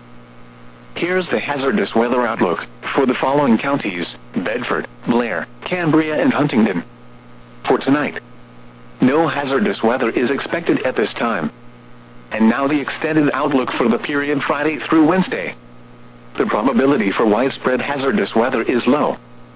Here's the hazardous weather outlook for the following counties: Bedford, Blair, Cambria, and Huntingdon. For tonight, no hazardous weather is expected at this time. And now the extended outlook for the period Friday through Wednesday. The probability for widespread hazardous weather is low.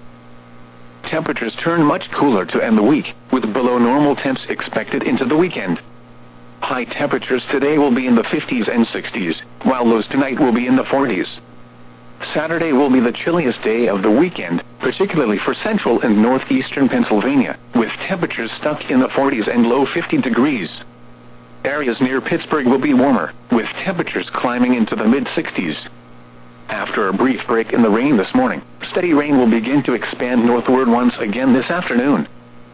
Temperatures turn much cooler to end the week, with below normal temps expected into the weekend. High temperatures today will be in the 50s and 60s, while lows tonight will be in the 40s. Saturday will be the chilliest day of the weekend, particularly for central and northeastern Pennsylvania, with temperatures stuck in the 40s and low 50 degrees. Areas near Pittsburgh will be warmer, with temperatures climbing into the mid-60s. After a brief break in the rain this morning, steady rain will begin to expand northward once again this afternoon.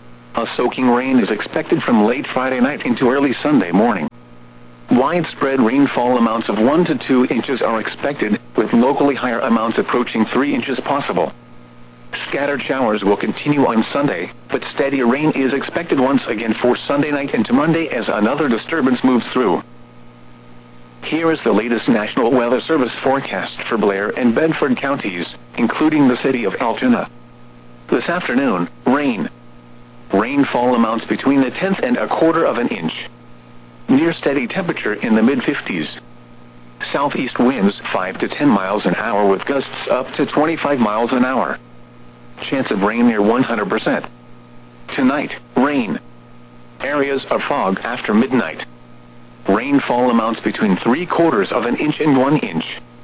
A soaking rain is expected from late Friday night into early Sunday morning. Widespread rainfall amounts of 1 to 2 inches are expected, with locally higher amounts approaching 3 inches possible. Scattered showers will continue on Sunday, but steady rain is expected once again for Sunday night into Monday as another disturbance moves through. Here is the latest National Weather Service forecast for Blair and Bedford counties, including the city of Altoona. This afternoon, rain. Rainfall amounts between a tenth and a quarter of an inch. Near steady temperature in the mid-50s. Southeast winds 5 to 10 miles an hour with gusts up to 25 miles an hour. Chance of rain near 100%. Tonight, rain. Areas of fog after midnight. Rainfall amounts between 3/4 of an inch and 1 inch.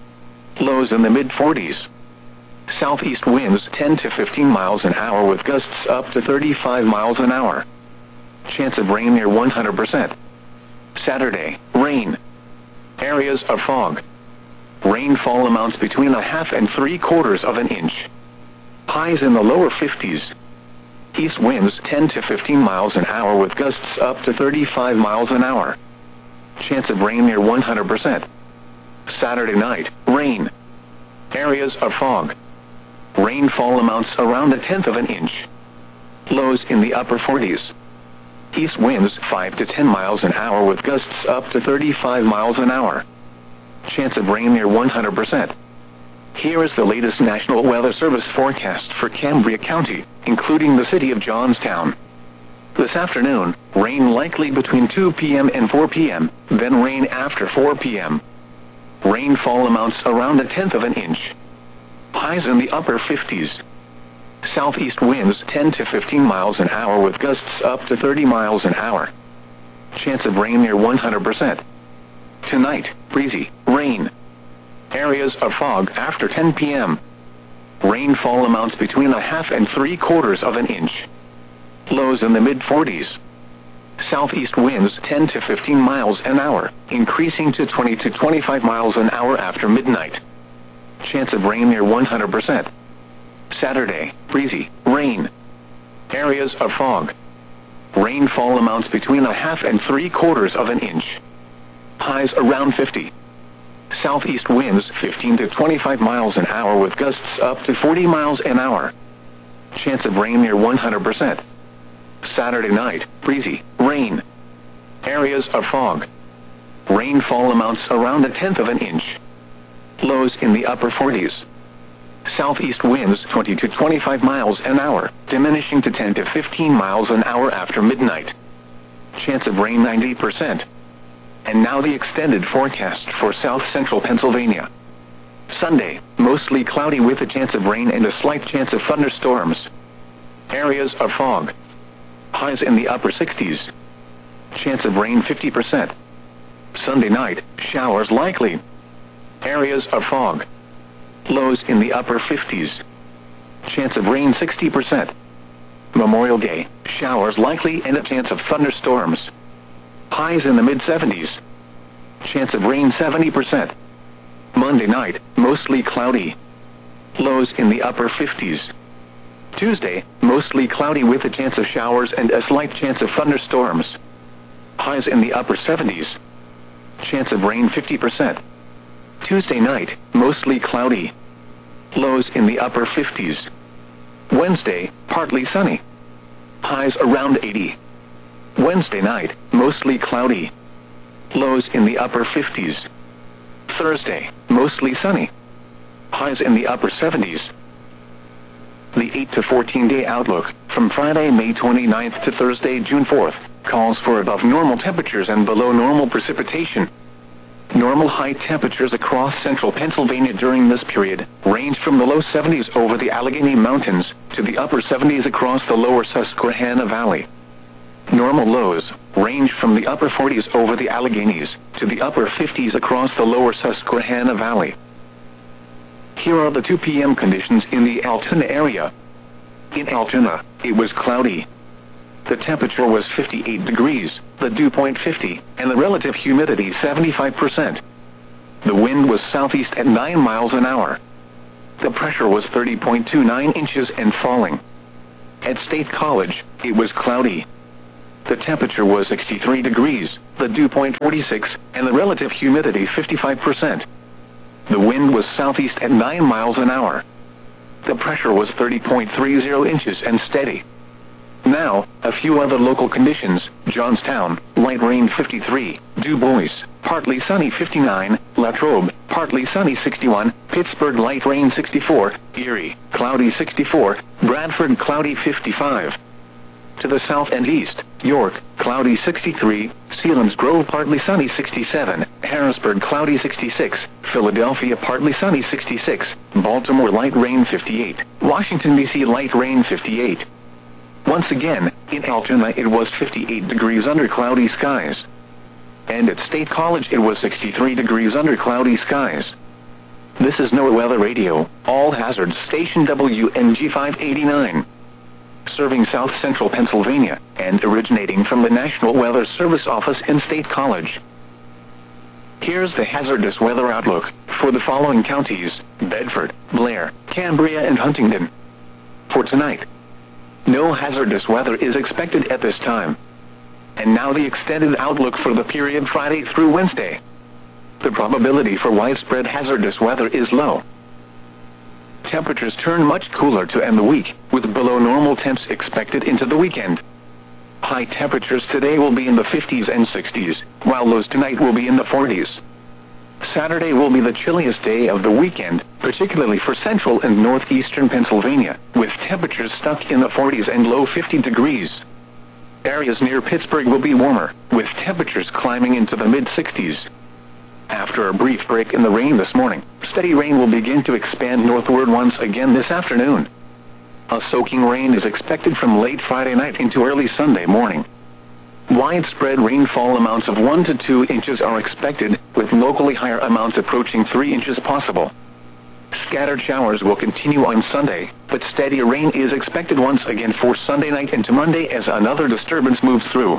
Lows in the mid-40s. Southeast winds 10 to 15 miles an hour with gusts up to 35 miles an hour. Chance of rain near 100%. Saturday, rain. Areas of fog. Rainfall amounts between a half and 3/4 of an inch. Highs in the lower 50s. East winds 10 to 15 miles an hour with gusts up to 35 miles an hour. Chance of rain near 100%. Saturday night, rain. Areas of fog. Rainfall amounts around a tenth of an inch. Lows in the upper 40s. East winds 5 to 10 miles an hour with gusts up to 35 miles an hour. Chance of rain near 100%. Here is the latest National Weather Service forecast for Cambria County, including the city of Johnstown. This afternoon, rain likely between 2 p.m. and 4 p.m., then rain after 4 p.m. Rainfall amounts around a tenth of an inch. Highs in the upper 50s. Southeast winds 10 to 15 miles an hour with gusts up to 30 miles an hour. Chance of rain near 100%. Tonight, breezy, rain. Areas of fog after 10 p.m. Rainfall amounts between a half and 3/4 of an inch. Lows in the mid-40s. Southeast winds 10 to 15 miles an hour, increasing to 20 to 25 miles an hour after midnight. Chance of rain near 100%. Saturday, breezy, rain. Areas of fog. Rainfall amounts between a half and 3/4 of an inch. Highs around 50. Southeast winds 15 to 25 miles an hour with gusts up to 40 miles an hour. Chance of rain near 100%. Saturday night, breezy, rain. Areas of fog. Rainfall amounts around a tenth of an inch. Lows in the upper 40s. Southeast winds 20 to 25 miles an hour, diminishing to 10 to 15 miles an hour after midnight. Chance of rain 90%. And now the extended forecast for south central Pennsylvania. Sunday, mostly cloudy with a chance of rain and a slight chance of thunderstorms. Areas of fog. Highs in the upper 60s. Chance of rain 50%. Sunday night, showers likely. Areas of fog. Lows in the upper 50s. Chance of rain 60%. Memorial Day, showers likely and a chance of thunderstorms. Highs in the mid-70s. Chance of rain 70%. Monday night, mostly cloudy. Lows in the upper 50s. Tuesday, mostly cloudy with a chance of showers and a slight chance of thunderstorms. Highs in the upper 70s. Chance of rain 50%. Tuesday night, mostly cloudy. Lows in the upper 50s. Wednesday, partly sunny. Highs around 80. Wednesday night, mostly cloudy. Lows in the upper 50s. Thursday, mostly sunny. Highs in the upper 70s. The 8 to 14-day outlook, from Friday, May 29th to Thursday, June 4th, calls for above normal temperatures and below normal precipitation. Normal high temperatures across central Pennsylvania during this period range from the low 70s over the Allegheny Mountains to the upper 70s across the lower Susquehanna Valley. Normal lows range from the upper 40s over the Alleghenies to the upper 50s across the lower Susquehanna Valley. Here are the 2 p.m. conditions in the Altoona area. In Altoona, it was cloudy. The temperature was 58 degrees, the dew point 50, and the relative humidity 75%. The wind was southeast at 9 miles an hour. The pressure was 30.29 inches and falling. At State College, it was cloudy. The temperature was 63 degrees, the dew point 46, and the relative humidity 55%. The wind was southeast at 9 miles an hour. The pressure was 30.30 inches and steady. Now, a few other local conditions: Johnstown, light rain 53, Du Bois, partly sunny 59, Latrobe, partly sunny 61, Pittsburgh, light rain 64, Erie, cloudy 64, Bradford, cloudy 55. To the south and east, York, cloudy 63, Selinsgrove, partly sunny 67, Harrisburg, cloudy 66, Philadelphia, partly sunny 66, Baltimore, light rain 58, Washington, D.C., light rain 58. Once again, in Altoona it was 58 degrees under cloudy skies. And at State College it was 63 degrees under cloudy skies. This is NOAA Weather Radio, all hazards station WNG 589. Serving south central Pennsylvania, and originating from the National Weather Service office in State College. Here's the hazardous weather outlook for the following counties: Bedford, Blair, Cambria, and Huntingdon. For tonight, no hazardous weather is expected at this time. And now the extended outlook for the period Friday through Wednesday. The probability for widespread hazardous weather is low. Temperatures turn much cooler to end the week, with below normal temps expected into the weekend. High temperatures today will be in the 50s and 60s, while lows tonight will be in the 40s. Saturday will be the chilliest day of the weekend, particularly for central and northeastern Pennsylvania, with temperatures stuck in the 40s and low 50 degrees. Areas near Pittsburgh will be warmer, with temperatures climbing into the mid-60s. After a brief break in the rain this morning, steady rain will begin to expand northward once again this afternoon. A soaking rain is expected from late Friday night into early Sunday morning. Widespread rainfall amounts of 1 to 2 inches are expected, with locally higher amounts approaching 3 inches possible. Scattered showers will continue on Sunday, but steady rain is expected once again for Sunday night into Monday as another disturbance moves through.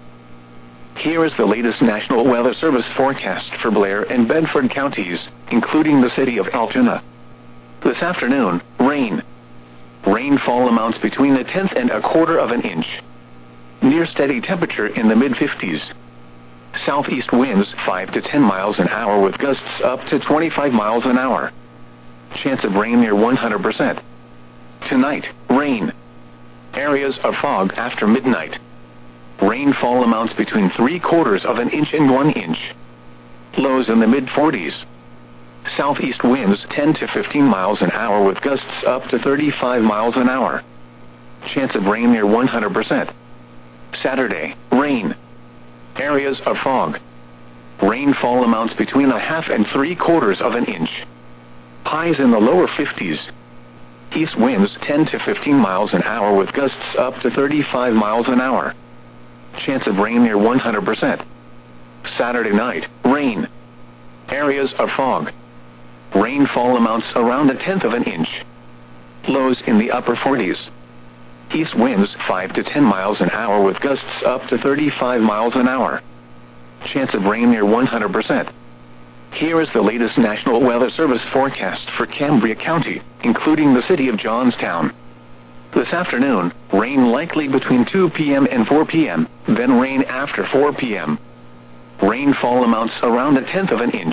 Here is the latest National Weather Service forecast for Blair and Bedford counties, including the city of Altoona. This afternoon, rain. Rainfall amounts between 1/10 and 1/4 of an inch. Near steady temperature in the mid-50s. Southeast winds 5 to 10 miles an hour with gusts up to 25 miles an hour. Chance of rain near 100%. Tonight, rain. Areas of fog after midnight. Rainfall amounts between 3/4 of an inch and 1 inch. Lows in the mid-40s. Southeast winds 10 to 15 miles an hour with gusts up to 35 miles an hour. Chance of rain near 100%. Saturday, rain. Areas of fog. Rainfall amounts between 1/2 and 3/4 of an inch. Highs in the lower 50s. East winds 10 to 15 miles an hour with gusts up to 35 miles an hour. Chance of rain near 100%. Saturday night, rain. Areas of fog. Rainfall amounts around 1/10 of an inch. Lows in the upper 40s. East winds 5 to 10 miles an hour with gusts up to 35 miles an hour. Chance of rain near 100%. Here is the latest National Weather Service forecast for Cambria County, including the city of Johnstown. This afternoon, rain likely between 2 p.m. and 4 p.m., then rain after 4 p.m. Rainfall amounts around 1/10 of an inch.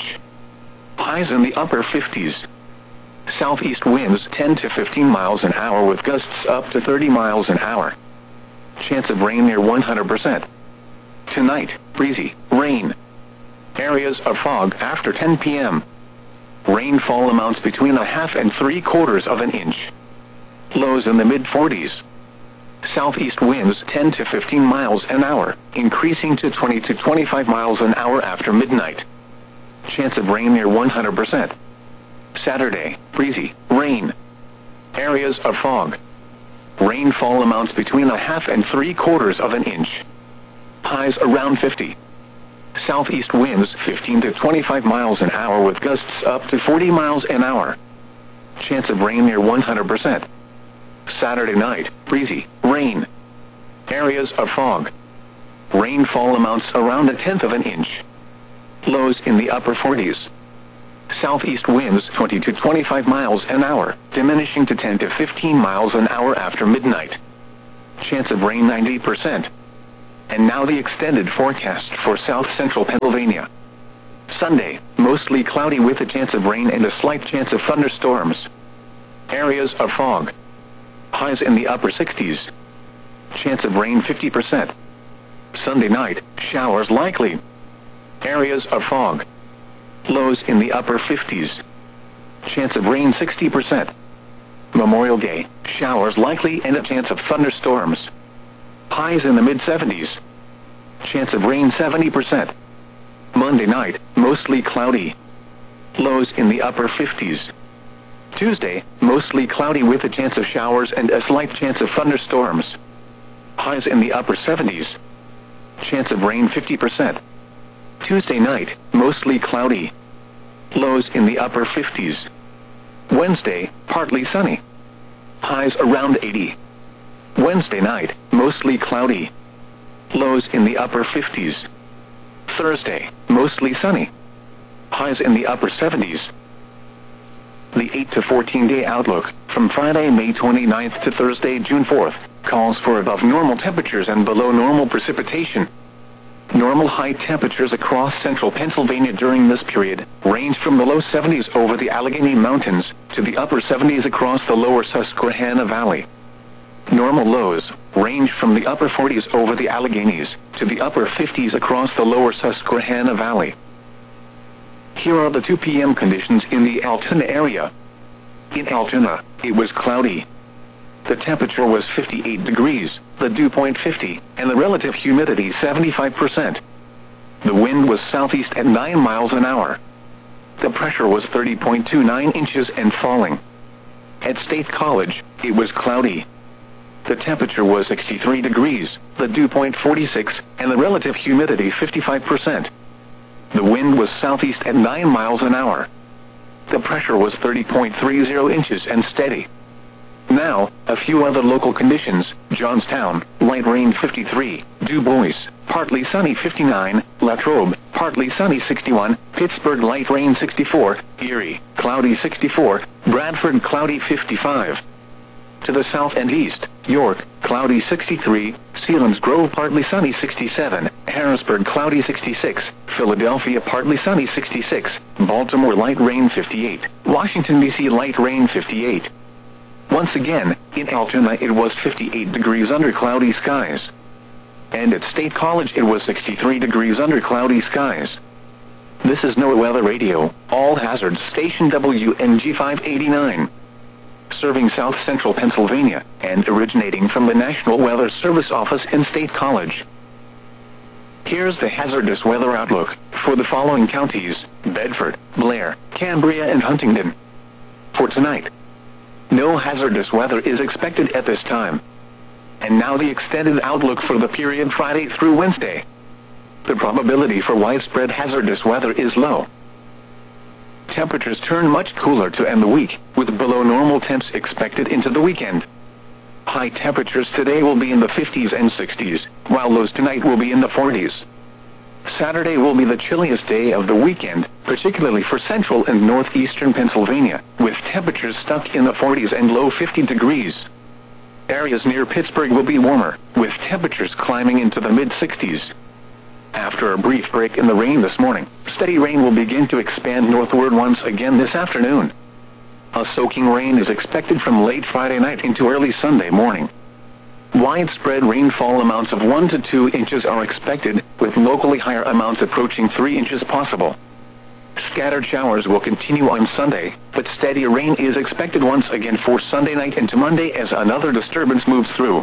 Highs in the upper 50s. Southeast winds 10 to 15 miles an hour with gusts up to 30 miles an hour. Chance of rain near 100%. Tonight, breezy, rain. Areas of fog after 10 p.m. Rainfall amounts between 1/2 and 3/4 of an inch. Lows in the mid-40s. Southeast winds 10 to 15 miles an hour, increasing to 20 to 25 miles an hour after midnight. Chance of rain near 100%. Saturday, breezy, rain. Areas of fog. Rainfall amounts between 1/2 and 3/4 of an inch. Highs around 50. Southeast winds 15 to 25 miles an hour with gusts up to 40 miles an hour. Chance of rain near 100%. Saturday night, breezy, rain. Areas of fog. Rainfall amounts around 1/10 of an inch. Lows in the upper 40s. Southeast winds 20 to 25 miles an hour, diminishing to 10 to 15 miles an hour after midnight. Chance of rain 90%. And now the extended forecast for south-central Pennsylvania. Sunday, mostly cloudy with a chance of rain and a slight chance of thunderstorms. Areas of fog. Highs in the upper 60s. Chance of rain 50%. Sunday night, showers likely. Areas of fog. Lows in the upper 50s. Chance of rain 60%. Memorial Day, showers likely and a chance of thunderstorms. Highs in the mid-70s. Chance of rain 70%. Monday night, mostly cloudy. Lows in the upper 50s. Tuesday, mostly cloudy with a chance of showers and a slight chance of thunderstorms. Highs in the upper 70s. Chance of rain 50%. Tuesday night, mostly cloudy. Lows in the upper 50s. Wednesday, partly sunny. Highs around 80. Wednesday night, mostly cloudy. Lows in the upper 50s. Thursday, mostly sunny. Highs in the upper 70s. The 8 to 14-day outlook, from Friday, May 29th to Thursday, June 4th, calls for above normal temperatures and below normal precipitation. Normal high temperatures across central Pennsylvania during this period range from the low 70s over the Allegheny Mountains to the upper 70s across the lower Susquehanna Valley. Normal lows range from the upper 40s over the Alleghenies to the upper 50s across the lower Susquehanna Valley. Here are the 2 p.m. conditions in the Altoona area. In Altoona, it was cloudy. The temperature was 58 degrees, the dew point 50, and the relative humidity 75%. The wind was southeast at 9 miles an hour. The pressure was 30.29 inches and falling. At State College, it was cloudy. The temperature was 63 degrees, the dew point 46, and the relative humidity 55%. The wind was southeast at 9 miles an hour. The pressure was 30.30 inches and steady. Now, a few other local conditions: Johnstown, light rain 53, Du Bois, partly sunny 59, Latrobe, partly sunny 61, Pittsburgh, light rain 64, Erie, cloudy 64, Bradford, cloudy 55. To the south and east, York, cloudy 63, Selinsgrove, partly sunny 67, Harrisburg, cloudy 66, Philadelphia, partly sunny 66, Baltimore, light rain 58, Washington, D.C., light rain 58. Once again, in Altoona it was 58 degrees under cloudy skies. And at State College it was 63 degrees under cloudy skies. This is NOAA Weather Radio, all hazards station WNG 589. Serving south central Pennsylvania, and originating from the National Weather Service office in State College. Here's the hazardous weather outlook for the following counties: Bedford, Blair, Cambria, and Huntingdon. For tonight, no hazardous weather is expected at this time. And now the extended outlook for the period Friday through Wednesday. The probability for widespread hazardous weather is low. Temperatures turn much cooler to end the week, with below normal temps expected into the weekend. High temperatures today will be in the 50s and 60s, while lows tonight will be in the 40s. Saturday will be the chilliest day of the weekend, particularly for central and northeastern Pennsylvania, with temperatures stuck in the 40s and low 50 degrees. Areas near Pittsburgh will be warmer, with temperatures climbing into the mid-60s. After a brief break in the rain this morning, steady rain will begin to expand northward once again this afternoon. A soaking rain is expected from late Friday night into early Sunday morning. Widespread rainfall amounts of 1 to 2 inches are expected, with locally higher amounts approaching 3 inches possible. Scattered showers will continue on Sunday, but steady rain is expected once again for Sunday night into Monday as another disturbance moves through.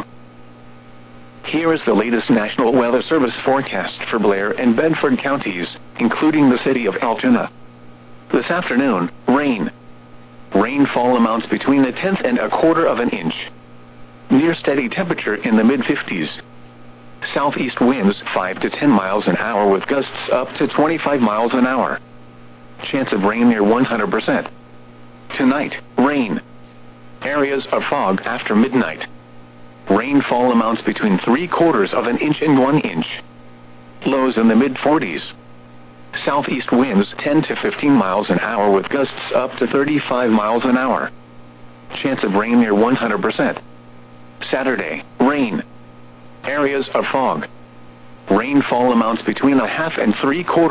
Here is the latest National Weather Service forecast for Blair and Bedford counties, including the city of Altoona. This afternoon, rain. Rainfall amounts between 1/10 and 1/4 of an inch. Near steady temperature in the mid-50s. Southeast winds 5 to 10 miles an hour with gusts up to 25 miles an hour. Chance of rain near 100%. Tonight, rain. Areas of fog after midnight. Rainfall amounts between 3/4 of an inch and 1 inch. Lows in the mid-40s. Southeast winds 10 to 15 miles an hour with gusts up to 35 miles an hour. Chance of rain near 100%. Saturday, rain. Areas of fog. Rainfall amounts between 1/2 and 3/4